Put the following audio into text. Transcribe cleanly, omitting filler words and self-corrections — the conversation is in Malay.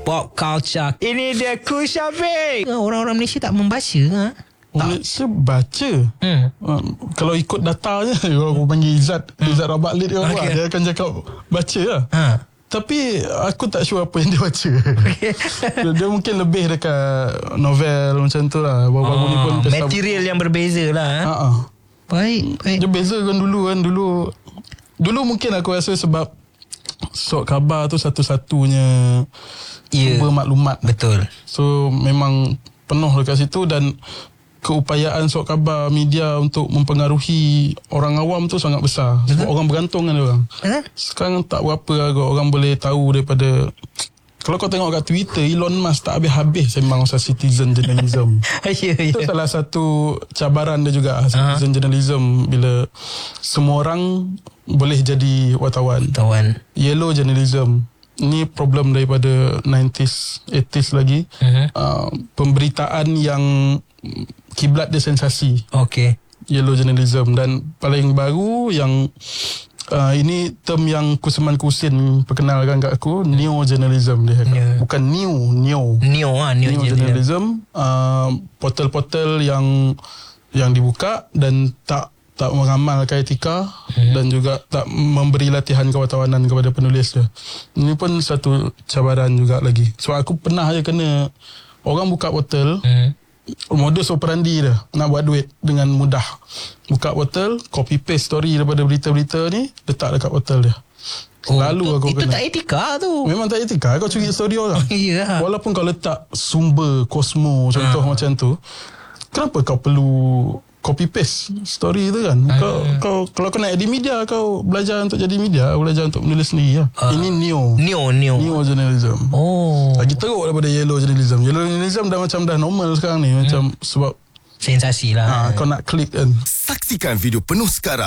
Pop culture. Ini dia Kusyafiq. Orang-orang Malaysia tak membaca Malaysia baca. Kalau ikut datanya, aku panggil Izzat Rabalit ke apa, dia akan cakap baca lah. Tapi aku tak sure apa yang dia baca. Dia mungkin lebih dekat novel macam tu lah. Baru-baru ni pun material yang berbeza lah. Baik. Dia beza kan dulu. Dulu mungkin aku rasa sebab Surat Khabar tu satu-satunya sumber maklumat. Betul. So memang penuh dekat situ, dan keupayaan Surat Khabar media untuk mempengaruhi orang awam tu sangat besar. Sebab orang bergantung kan orang. Sekarang tak berapa agak orang boleh tahu daripada. Kalau kau tengok kat Twitter, Elon Musk tak habis-habis sembang pasal citizen journalism. Itu salah satu cabaran dia juga, citizen journalism, bila semua orang boleh jadi wartawan. Yellow journalism. Ini problem daripada 90s, 80s lagi. Pemberitaan yang kiblat dia sensasi. Yellow journalism. Dan paling baru yang ini term yang Kusman Kusin perkenalkan kat aku, neo journalism dia. Bukan neo journalism. Portal-portal yang dibuka dan tak mengamalkan etika dan juga tak memberi latihan kewatawanan kepada penulis dia. Ini pun satu cabaran juga lagi. Sebab aku pernah je kena orang buka portal, modus operandi dia nak buat duit dengan mudah. Buka portal, copy paste story daripada berita-berita ni, letak dekat portal dia. Lalu aku itu kena. tak etika tu. Memang tak etika. Kau curi story orang. Walaupun kau letak sumber Cosmo contoh macam tu, kenapa kau perlu copy paste story tu kan? Kau kalau kau nak edit media, kau belajar untuk jadi media, belajar untuk menulis sendiri lah. Ini neo journalism. Lagi teruk daripada yellow journalism. Yellow journalism dah normal sekarang ni, macam sebab sensasi lah. Kau nak klik kan. Saksikan video penuh sekarang